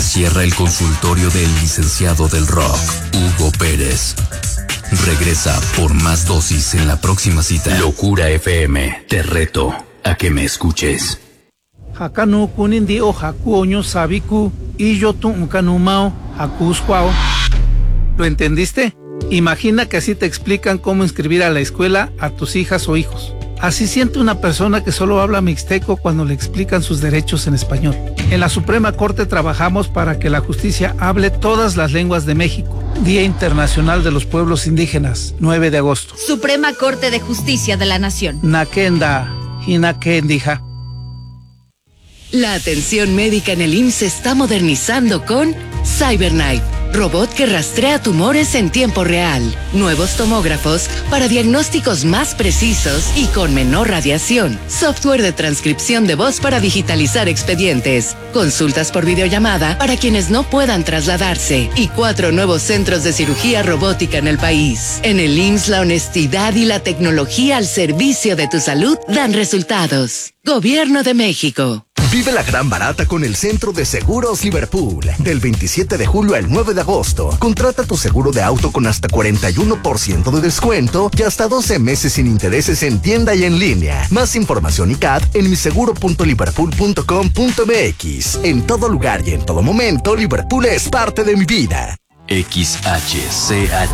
Cierra el consultorio del licenciado del rock, Hugo Pérez. Regresa por más dosis en la próxima cita. Locura FM, te reto a que me escuches. Hakanu kunindi o haku oño sabiku y yo tu unkanumao hakusquao. ¿Lo entendiste? Imagina que así te explican cómo inscribir a la escuela a tus hijas o hijos. Así siente una persona que solo habla mixteco cuando le explican sus derechos en español. En la Suprema Corte trabajamos para que la justicia hable todas las lenguas de México. Día Internacional de los Pueblos Indígenas, 9 de agosto. Suprema Corte de Justicia de la Nación. Nakenda, Hinakendija. La atención médica en el IMSS se está modernizando con CyberKnife, robot que rastrea tumores en tiempo real. Nuevos tomógrafos para diagnósticos más precisos y con menor radiación. Software de transcripción de voz para digitalizar expedientes. Consultas por videollamada para quienes no puedan trasladarse. Y 4 nuevos centros de cirugía robótica en el país. En el IMSS, la honestidad y la tecnología al servicio de tu salud dan resultados. Gobierno de México. Vive la gran barata con el Centro de Seguros Liverpool. Del 27 de julio al 9 de agosto. Contrata tu seguro de auto con hasta 41% de descuento y hasta 12 meses sin intereses en tienda y en línea. Más información y CAT en miseguro.liverpool.com.mx. En todo lugar y en todo momento, Liverpool es parte de mi vida. XHCH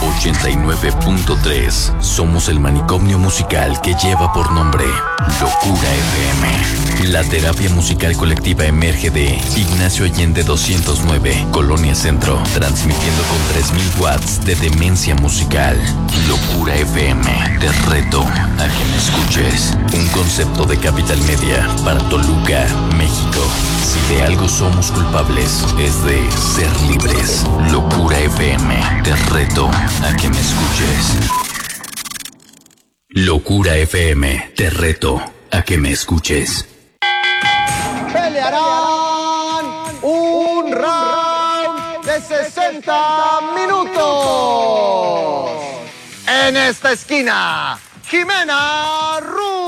89.3. Somos el manicomio musical que lleva por nombre Locura FM. La terapia musical colectiva emerge de Ignacio Allende 209, Colonia Centro, transmitiendo con 3000 watts de demencia musical. Locura FM, te reto a que me escuches. Un concepto de Capital Media para Toluca, México. Si de algo somos culpables, es de ser libres. Locura FM, te reto a que me escuches. Locura FM, te reto a que me escuches. Pelearán un round de 60 minutos. En esta esquina, Jimena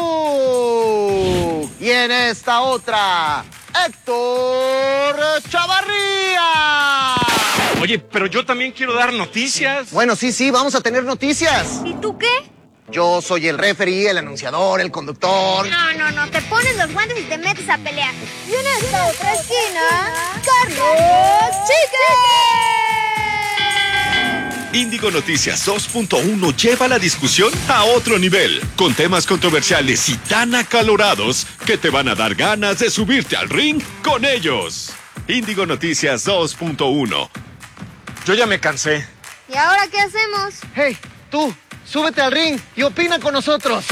Ru. Y en esta otra, Héctor Chavarría. Oye, pero yo también quiero dar noticias. Bueno, sí, vamos a tener noticias. ¿Y tú qué? Yo soy el referee, el anunciador, el conductor. No, te pones los guantes y te metes a pelear. Y en esta otra esquina, Carlos Chique. Índigo Noticias 2.1 lleva la discusión a otro nivel, con temas controversiales y tan acalorados que te van a dar ganas de subirte al ring con ellos. Índigo Noticias 2.1. Yo ya me cansé. ¿Y ahora qué hacemos? Hey, tú, súbete al ring y opina con nosotros.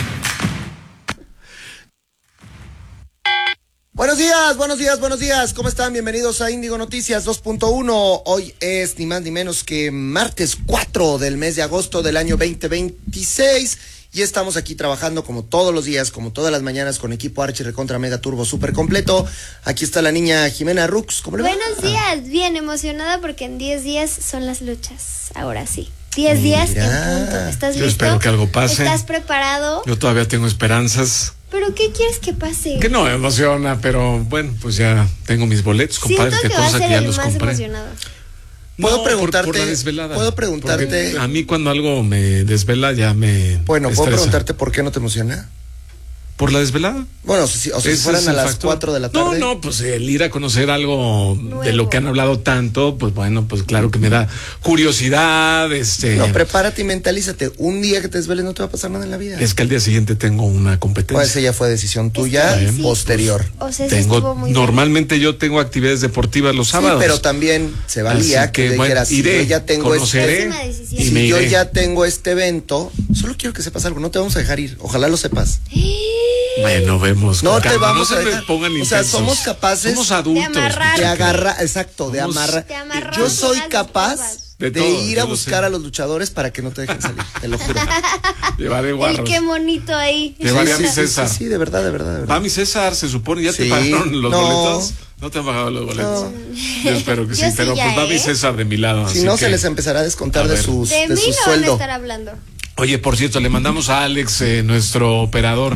Buenos días. ¿Cómo están? Bienvenidos a Índigo Noticias 2.1. Hoy es ni más ni menos que martes 4 del mes de agosto del año 2026. Y estamos aquí trabajando como todos los días, como todas las mañanas, con equipo Archi Recontra Mega Turbo súper completo. Aquí está la niña Jimena Rux. ¿Cómo le va? Buenos días, bien emocionada porque en 10 días son las luchas. Ahora sí. 10 días en punto. ¿Estás listo? Yo espero que algo pase. ¿Estás preparado? Yo todavía tengo esperanzas. ¿Pero qué quieres que pase? Que no me emociona, pero bueno, pues ya tengo mis boletos, compadre. Siento que va a ser el más emocionado. ¿Puedo preguntarte? Por la desvelada. ¿Puedo preguntarte? Porque a mí cuando algo me desvela ya me Bueno, ¿puedo estresa. preguntarte por qué no te emociona? ¿Por la desvelada? Bueno, si fueran a las 4 de la tarde. No, pues el ir a conocer algo de lo que han hablado tanto, pues bueno, pues claro que me da curiosidad, No, prepárate y mentalízate. Un día que te desveles no te va a pasar nada en la vida. Es que al día siguiente tengo una competencia. Pues esa ya fue decisión tuya, posterior. O sea, Normalmente yo tengo actividades deportivas los sábados. Sí, pero también se valía que dijeras, iré, yo ya tengo conoceré y si yo ya tengo este evento, solo quiero que sepas algo, no te vamos a dejar ir. Ojalá lo sepas. Bueno, vemos. No te vamos a dejar. pongan intensos. O sea, somos capaces. Somos adultos. De agarrar, exacto, de amarrar. Yo soy capaz de ir a buscar a los luchadores para que no te dejen salir, te lo juro. Llevaré guarros. Qué bonito ahí. Llevaré a mi César. Sí, de verdad. Va mi César, se supone, ¿ya te pagaron los boletos? ¿No te han pagado los boletos? No. Yo espero que sí, pero pues va mi César de mi lado. Si no, se les empezará a descontar de su sueldo. De mí no van a estar hablando. Oye, por cierto, le mandamos a Alex, nuestro operador,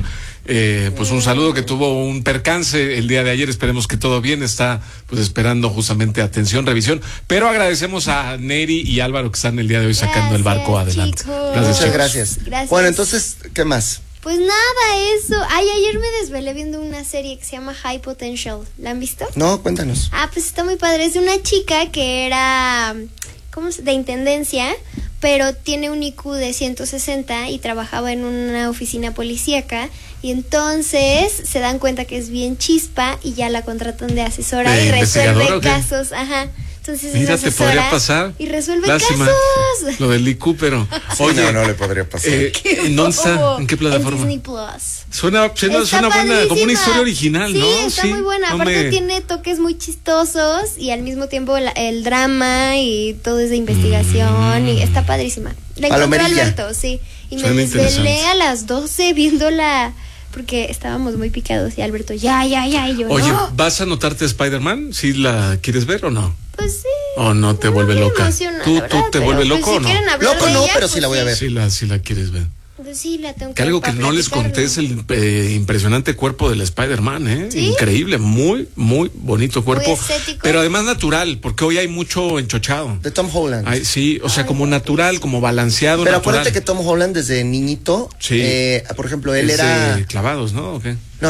pues un saludo, que tuvo un percance el día de ayer. Esperemos que todo bien. Está pues esperando justamente atención, revisión. Pero agradecemos a Neri y Álvaro que están el día de hoy sacando el barco adelante. Muchas gracias. Bueno, entonces, ¿qué más? Pues nada, eso. Ayer me desvelé viendo una serie que se llama High Potential. ¿La han visto? No, cuéntanos. Pues está muy padre. Es de una chica que era de intendencia, pero tiene un IQ de 160 y trabajaba en una oficina policíaca. Y entonces se dan cuenta que es bien chispa y ya la contratan de asesora y resuelve casos. Ajá. Entonces mira, te podría pasar. Y resuelve Lástima, casos. Lo del IQ, pero oye, no le podría pasar. ¿En dónde está? ¿En qué plataforma? En Disney Plus. Suena buena, como una historia original, ¿no? Sí, está muy buena. Aparte tiene toques muy chistosos y al mismo tiempo el drama y todo es de investigación y está padrísima. La encontré Alberto, sí. Y me desvelé a las 12 viéndola porque estábamos muy picados y Alberto, ya, y yo, oye, no. ¿vas a anotarte Spider-Man? ¿Sí la quieres ver o no? Pues sí. ¿O no te vuelve loca? ¿Tú te vuelve loco o no? Loco no, pero sí la voy a ver. Sí la quieres ver. Pues sí, la tengo que algo que no les conté es el impresionante cuerpo del Spider-Man, ¿eh? ¿Sí? Increíble, muy, muy bonito cuerpo. Muy estético. Pero además natural, porque hoy hay mucho enchochado. De Tom Holland. Sí, o sea, como natural, como balanceado. Pero natural. acuérdate que Tom Holland desde niñito, por ejemplo, él era... clavados, ¿no? ¿O qué? No.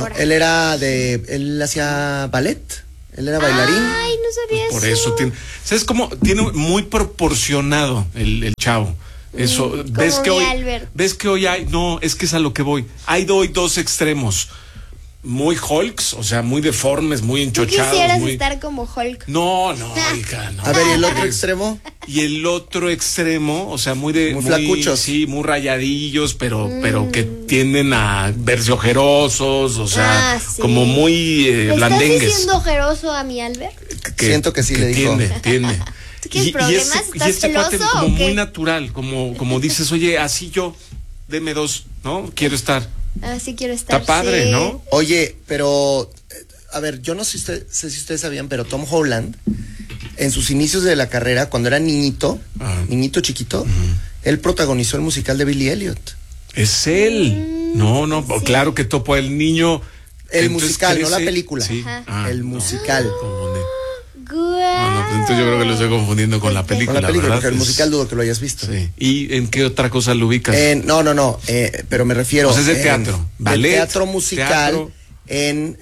Él hacía ballet. Él era bailarín. Ay, no sabía pues por eso tiene... ¿Sabes cómo? Tiene muy proporcionado el chavo. Eso, ves que hoy hay, no, es que es a lo que voy. Hay dos extremos, muy Hulks, o sea, muy deformes, muy enchochados. ¿Tú quisieras estar como Hulk? No, hija, no. A ver, ¿y el otro extremo? Y el otro extremo, o sea, muy flacuchos. Sí, muy rayadillos, pero que tienden a verse ojerosos, o sea, sí. Como muy blandengues. ¿Le estás diciendo ojeroso a mi Albert? Siento que sí le dijo. Tiende. ¿Qué problemas? ¿Estás celoso como o qué? Muy natural, como dices, oye, así yo, deme dos, ¿no? Quiero estar. Sí quiero estar. Está padre, sí. ¿No? Oye, pero, a ver, yo no sé si ustedes sabían, pero Tom Holland, en sus inicios de la carrera, cuando era niñito chiquito, él protagonizó el musical de Billy Elliot. Es él. No, sí. Claro que topo el niño. El musical, no la película. Sí. El musical. No, pues entonces yo creo que lo estoy confundiendo con la película. Con la película, ¿verdad? porque el musical dudo que lo hayas visto. Sí. ¿Y en qué otra cosa lo ubicas? No, pero me refiero. Pues es de teatro. Ballet, teatro musical en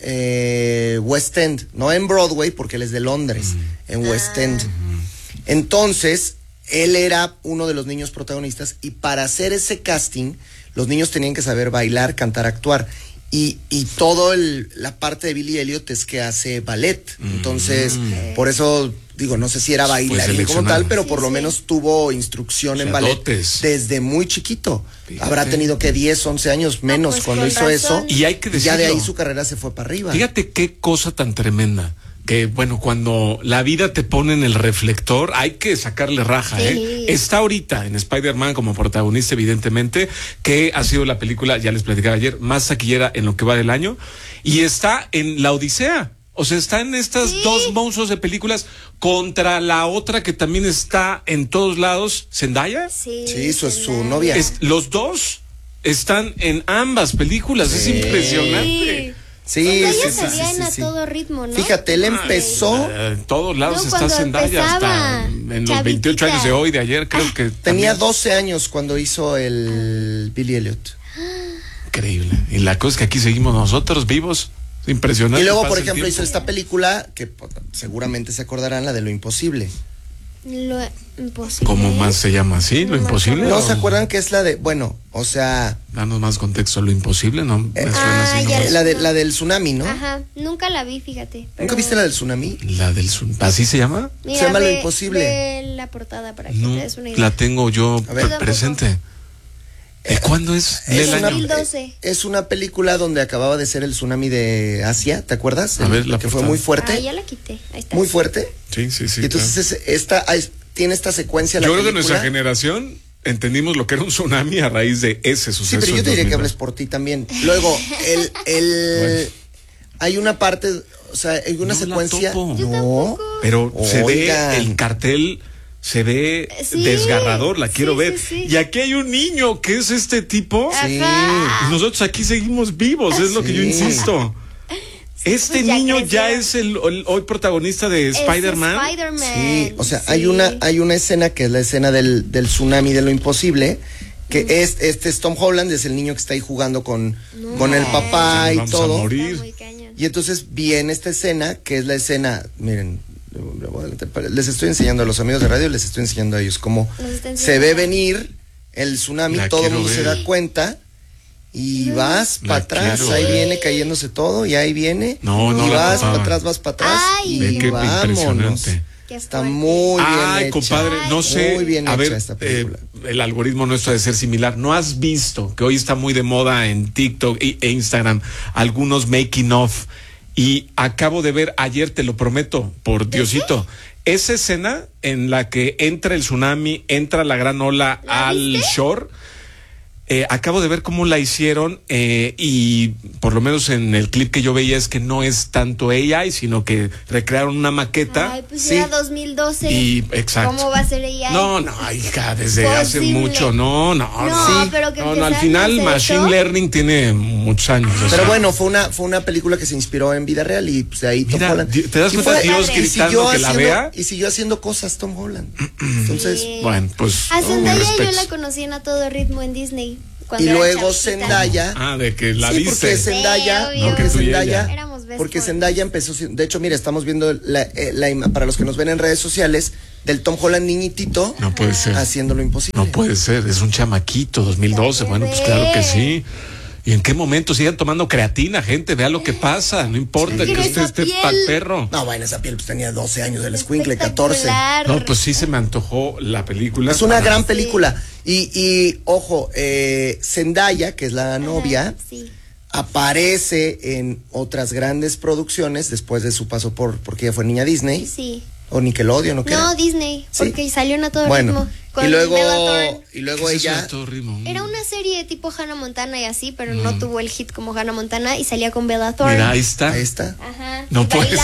West End, no en Broadway, porque él es de Londres, en West End. Entonces, él era uno de los niños protagonistas y para hacer ese casting, los niños tenían que saber bailar, cantar, actuar. Y todo la parte de Billy Elliot es que hace ballet. Entonces, por eso digo, no sé si era bailarín como tal, pero por lo menos tuvo instrucción en ballet desde muy chiquito. Fíjate. Habrá tenido que 10, 11 años menos cuando hizo eso. Y hay que decirlo. Ya de ahí su carrera se fue para arriba. Fíjate qué cosa tan tremenda. Que bueno, cuando la vida te pone en el reflector, hay que sacarle raja, ¿eh? Está ahorita en Spider-Man como protagonista, evidentemente, que ha sido la película, ya les platicaba ayer, más taquillera en lo que va del año, y está en La Odisea. O sea, está en estas dos monstruos de películas contra la otra que también está en todos lados, ¿Zendaya? Sí, eso es su novia. Los dos están en ambas películas, es impresionante. Sí, salía en A Todo Ritmo, ¿no? Fíjate, él empezó en todos lados está Zendaya, hasta en los 28 años de hoy, de ayer, creo que tenía 12 años cuando hizo el Billy Elliot. Increíble. Y la cosa es que aquí seguimos nosotros vivos. Impresionante. Y luego, por ejemplo, hizo esta película que seguramente se acordarán, la de Lo Imposible. Lo Imposible. ¿Cómo más se llama así? ¿Lo Imposible? ¿No se acuerdan que es la de, bueno, o sea... Danos más contexto, Lo Imposible, ¿no? Me suena así, ¿no? La del tsunami, ¿no? Ajá, nunca la vi, fíjate. Pero... ¿Nunca viste la del tsunami? La del tsunami, ¿así se llama? Mira, se llama Lo Imposible. Ve la portada para que te des una idea. La tengo yo presente. ¿Y cuándo es? Es 2012. Es una película donde acababa de ser el tsunami de Asia, ¿te acuerdas? A ver, que fue muy fuerte. Ya la quité, ahí está. Muy fuerte. Sí. Y entonces tiene esta secuencia. Yo creo que nuestra generación entendimos lo que era un tsunami a raíz de ese suceso. Sí, pero yo te diría que hables por ti también. Luego, hay una parte, o sea, hay una secuencia. No, pero se ve el cartel se ve desgarrador, la quiero ver. Sí. Y aquí hay un niño que es este tipo. Sí. Y nosotros aquí seguimos vivos, es lo que yo insisto. Este pues niño ya es el hoy protagonista de Spider-Man. Sí, o sea, hay una escena que es la escena del tsunami de lo imposible, que este es Tom Holland, es el niño que está ahí jugando con el papá y todo. A morir. Y entonces viene esta escena, que es la escena, miren, les estoy enseñando a los amigos de radio, les estoy enseñando a ellos cómo se ve venir el tsunami, todo el mundo se da cuenta. Y vas para atrás, ahí viene cayéndose todo, y ahí viene. Y vas para atrás, y vámonos. Está muy bien hecha. Compadre, no sé. Muy bien a hecha ver, esta película. El algoritmo nuestro ha de ser similar. ¿No has visto que hoy está muy de moda en TikTok e Instagram algunos making of? Y acabo de ver ayer, te lo prometo, por Diosito, esa escena en la que entra el tsunami, entra la gran ola al shore. Acabo de ver cómo la hicieron y por lo menos en el clip que yo veía es que no es tanto AI, sino que recrearon una maqueta. Ay, pues era 2012. Y exacto. ¿Cómo va a ser AI? No, hija, desde hace mucho, no, pero que al final Machine Learning tiene muchos años. Pero bueno, fue una película que se inspiró en vida real y pues de ahí Tom Holland. ¿Te das cuenta de Dios gritando que la vea? Y siguió haciendo cosas Tom Holland. Entonces, bueno, pues a Zendaya yo la conocí en A Todo Ritmo en Disney. Y luego Zendaya. de que la viste. Porque Zendaya, sí, porque Zendaya empezó. De hecho, mira, estamos viendo para los que nos ven en redes sociales, del Tom Holland niñitito. No puede ser. Haciendo lo imposible. No puede ser, es un chamaquito, 2012. Bueno, pues claro que sí. ¿Y en qué momento sigan tomando creatina, gente? Vea lo que pasa, no importa que usted esté pa'l perro. No, bueno, esa piel pues tenía 12 años, el escuincle, 14. No, pues sí se me antojó la película. Es una gran película. Y ojo, Zendaya, que es la novia, aparece en otras grandes producciones después de su paso porque ella fue niña Disney. Sí. O Nickelodeon, ¿no? No, Disney, porque salió en A Todo Ritmo. Y luego ella era una serie tipo Hannah Montana y así, pero no tuvo el hit como Hannah Montana y salía con Bella Thorne. Mira, ahí está. Ajá. No puede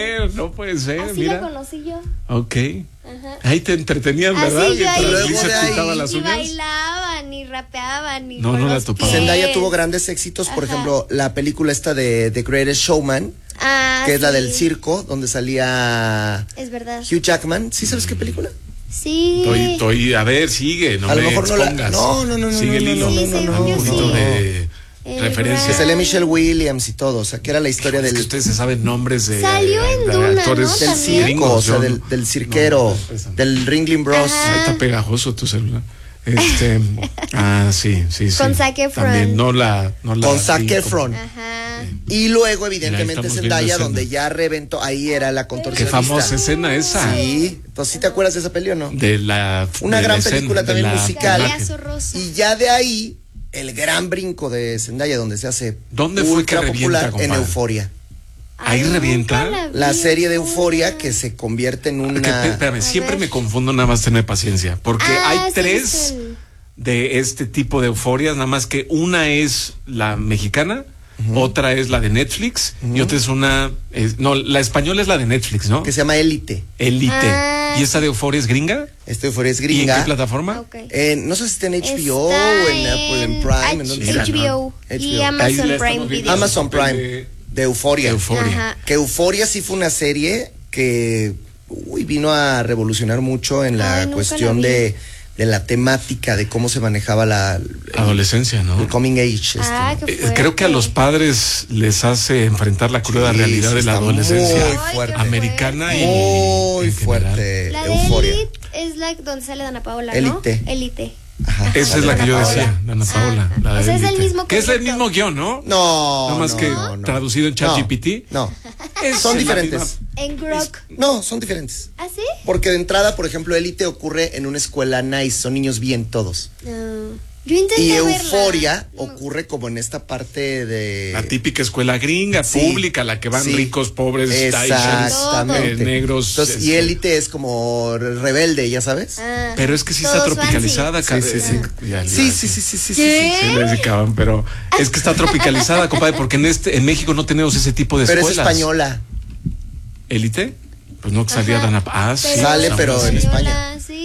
ser, así mira. la conocí yo. Ok. Ajá. Ahí te entretenían, ¿verdad? Así yo ahí, se pintaba las uñas. Y bailaban y rapeaban y no la topaba. Zendaya tuvo grandes éxitos, por ejemplo, la película esta de The Greatest Showman. Que es la del circo, donde salía es verdad. Hugh Jackman. ¿Sí sabes qué película? Sí. Estoy, a ver, sigue, no a me lo mejor expongas. No. Sigue el hilo. Un poquito de referencia. Que sale Michelle Williams y todo, o sea, que era la historia del... Es que ustedes se saben nombres de... Salió en Duna, actores, ¿no? Del circo, o sea, del cirquero, del Ringling Bros. Está pegajoso tu celular. Sí. Con Zac Efron. También con Zac Efron. Ajá. Y luego, evidentemente, Zendaya, donde ya reventó, ahí era la contorsionista. Qué famosa escena esa. Sí. Entonces, ¿sí te acuerdas de esa peli o no? Una gran película también musical. Y ya de ahí, el gran brinco de Zendaya, donde se hace ¿dónde fue que popular revienta, en Euforia. ¿Ahí revienta? La serie de Euforia que se convierte en una... Espérame, siempre me confundo, nada más tener paciencia. Porque hay tres de este tipo de euforias, nada más que una es la mexicana, otra es la de Netflix y otra es la española es la de Netflix, ¿no? Que se llama Élite. ¿Y esta de Euforia es gringa? Esta Euforia es gringa. ¿Y en qué plataforma? No sé si está en HBO o en Apple, en Prime. HBO y Amazon Prime Video. Amazon Prime. De Euforia. Que Euforia sí fue una serie que vino a revolucionar mucho en la cuestión de la temática, de cómo se manejaba la adolescencia, ¿no? El coming age. Creo que a los padres les hace enfrentar la cruda realidad de la adolescencia americana muy fuerte. La de Euforia. Elite es la donde sale Dana Paola, ¿no? Élite. Ajá. Esa es la que yo decía, Dana Paola. O sea, es el mismo que es el mismo guión, ¿no? No. Nada más que traducido en ChatGPT. No. Son diferentes. En Grok. No, son diferentes. ¿Ah, sí? Porque de entrada, por ejemplo, Élite ocurre en una escuela nice, son niños bien todos. Yo intenté y verla. Euforia ocurre como en esta parte de... La típica escuela gringa, pública, la que van ricos, pobres, exactamente, negros. Entonces, y Élite es como rebelde, ¿ya sabes? Pero es que sí está tropicalizada. Sí. Pero es que está tropicalizada, compadre, porque en México no tenemos ese tipo de escuelas. Pero es española. ¿Élite? Pues no salía Dana. Sale, pero en España. Sí.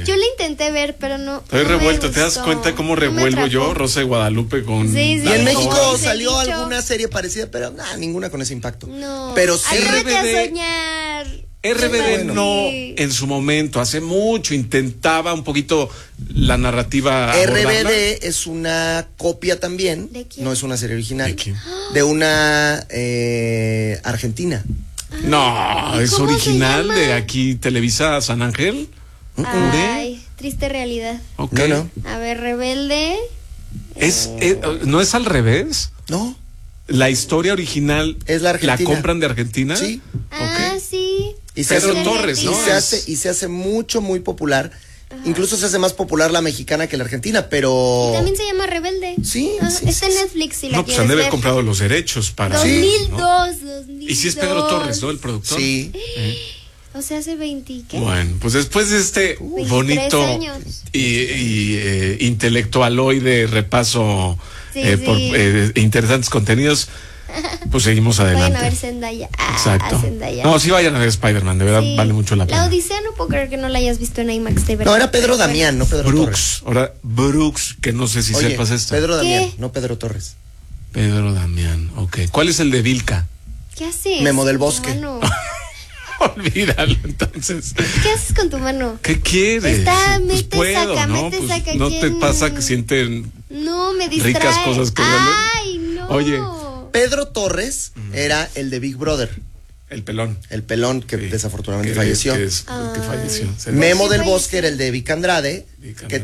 Yo la intenté ver, pero no. Estoy no me revuelto, ¿te das gustó. cuenta cómo No me revuelvo yo atrapó. Rosa de Guadalupe con... Sí, sí. Y en Como México dice el salió dicho. alguna serie parecida, pero ninguna con ese impacto. No. Pero sí. Atrévete a RBD. soñar. RBD Bueno. no, Sí. en su momento, hace mucho, intentaba un poquito la narrativa. abordarla. RBD es una copia también, ¿De quién? no es una serie original, ¿De quién? de una argentina. No, ¿Y es cómo se original llama? de aquí, Televisa San Ángel. Ay, triste realidad. Ok. No. A ver, Rebelde. ¿No es al revés? No. La historia original Es la Argentina. compran de Argentina. Sí. Ah, sí. Y se Pedro hace, Torres, ¿no? y se hace mucho, muy popular. Incluso se hace más popular la mexicana que la argentina, pero... Y también se llama Rebelde. Sí, Ajá, sí, está sí, en Netflix si la No, pues quieres han de haber ver. comprado los derechos para. 2002, ¿no? 2002. Y si es Pedro Torres, ¿no? El productor. Sí. O sea, hace 20, ¿qué? Bueno, pues después de este 23 bonito años. y intelectualoide repaso Sí, por sí. interesantes contenidos, pues seguimos Vayan adelante. a ver Zendaya. Exacto. A Zendaya. No, sí vayan a ver Spider-Man, de verdad Sí. vale mucho la La pena. Odisea no puedo creer que no la hayas visto en IMAX, de verdad. No, era Pedro Pero bueno. Damián, no Pedro Torres. Brooks, ahora Brooks, que no sé si Oye, sepas esto. Pedro Damián, ¿Qué? no Pedro Torres. Pedro Damián, ok. ¿Cuál es el de Vilca? ¿Qué haces? Memo del con tu Bosque. mano? Olvídalo, entonces. ¿Qué haces con tu mano? ¿Qué quieres? Está, Pues mete, puedo, saca, ¿no? mete, Pues saca. ¿no te ¿quién? pasa que sienten No, me distrae. ricas cosas que huelen? Ay, no. Oye. Pedro Torres era el de Big Brother, el pelón? el pelón que Sí. desafortunadamente Que falleció. falleció. Se- Memo Sí, del falleció. Bosque era el de Vic Andrade, Vic que Andrade.